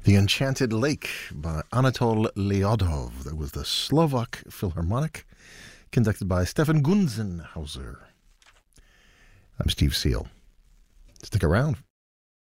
The Enchanted Lake by Anatol Lyodov. That was the Slovak Philharmonic, conducted by Stefan Gunzenhauser. I'm Steve Seal. Stick around.